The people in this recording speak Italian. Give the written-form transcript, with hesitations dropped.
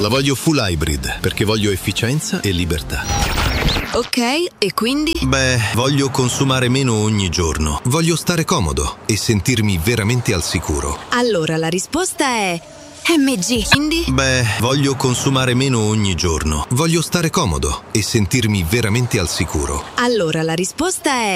La voglio full hybrid, perché voglio efficienza e libertà. Ok, e quindi? Beh, voglio consumare meno ogni giorno. Voglio stare comodo e sentirmi veramente al sicuro. Allora la risposta è MG. Quindi? Beh, voglio consumare meno ogni giorno. Voglio stare comodo e sentirmi veramente al sicuro. Allora la risposta è